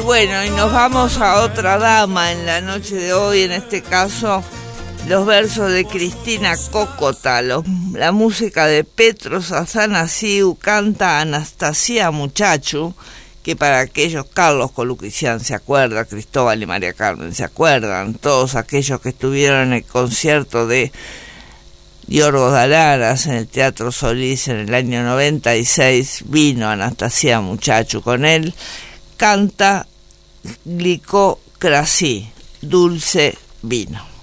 bueno, y nos vamos a otra dama en la noche de hoy, en este caso los versos de Cristina Cócota, la música de Petros Atanasiu, canta Anastasia Muchachu, que para aquellos, Carlos Coluquicián se acuerda, Cristóbal y María Carmen se acuerdan, todos aquellos que estuvieron en el concierto de Yorgos Dalaras en el Teatro Solís en el año 96, vino Anastasia Muchachu con él, canta Glicó Crasí, dulce vino.